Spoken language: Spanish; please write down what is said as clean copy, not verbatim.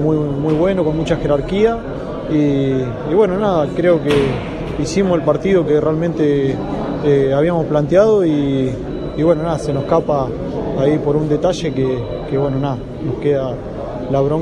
muy bueno, con mucha jerarquía. Y bueno, nada, creo que hicimos el partido que realmente habíamos planteado y bueno, nada, se nos escapa ahí por un detalle que bueno, nada, nos queda la bronca.